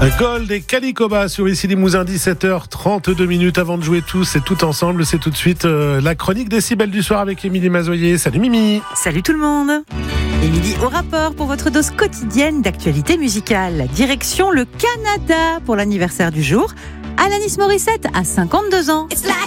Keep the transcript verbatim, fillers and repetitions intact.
Gold et Calicoba sur ici Limousin, dix-sept heures trente-deux minutes avant de jouer tous et tout ensemble. C'est tout de suite euh, la chronique décibel du soir avec Émilie Mazoyer. Salut Mimi. Salut tout le monde. Émilie au rapport pour votre dose quotidienne d'actualité musicale. Direction le Canada pour l'anniversaire du jour. Alanis Morissette a cinquantedeux ans.